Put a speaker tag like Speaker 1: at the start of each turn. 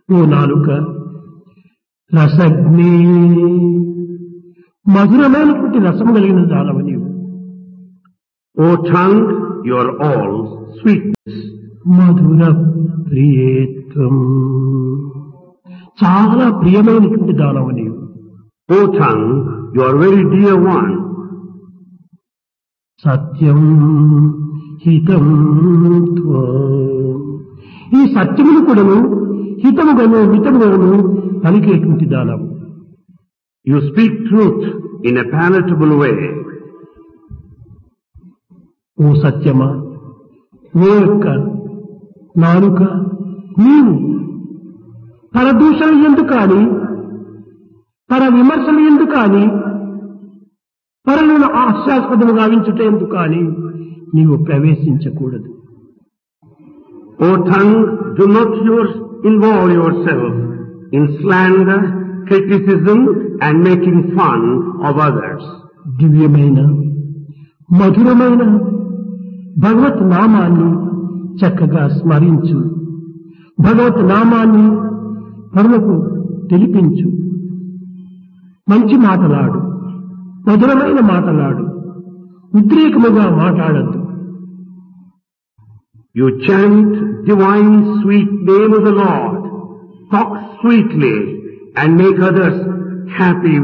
Speaker 1: ఓ నాలుక రసజ్ఞే మధురమైనటువంటి రసము కలిగిన దానవు నీవు.
Speaker 2: O tongue, you are all sweetness.
Speaker 1: మధుర ప్రియేత్వం చాలా ప్రియమైనటువంటి దానవు నీవు.
Speaker 2: O tongue, you are very dear one.
Speaker 1: సత్యం హితం త్వం ఈ సత్యములు కూడాను హితముగాను మితముగాను పలికేటువంటి దానవు.
Speaker 2: You speak truth in a palatable way.
Speaker 1: ఓ సత్యమా, ఓ యొక్క నాలుక, నీవు పరదూషణలు ఎందుకు కానీ, పర విమర్శలు ఎందుకు కానీ, పరులను హాస్యాస్పదము గావించుట ఎందుకు కానీ నీవు ప్రవేశించకూడదు.
Speaker 2: O tongue, do not involve yourself in slander, criticism and making fun of others.
Speaker 1: దివ్యమైన మధురమైన భగవత్ నామాన్ని చక్కగా స్మరించు. భగవత్ నామాన్ని పరులకు తెలిపించు. మంచి మాటలాడు, మధురమైన మాటలాడు, ఉద్రేకముగా మాట్లాడద్దు.
Speaker 2: You chant divine sweet name of the Lord, talk sweetly and make others happy